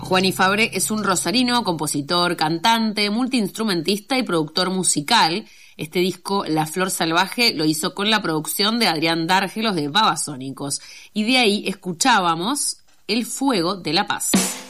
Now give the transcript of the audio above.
Juani Fabré es un rosarino, compositor, cantante, multiinstrumentista y productor musical. Este disco, La Flor Salvaje, lo hizo con la producción de Adrián Dárgelos de Babasónicos. Y de ahí escuchábamos El Fuego de la Paz.